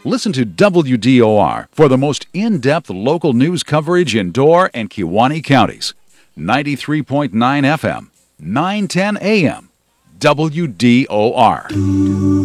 Listen to WDOR for the most in-depth local news coverage in Door and Kewaunee counties. 93.9 FM, 910 AM, WDOR.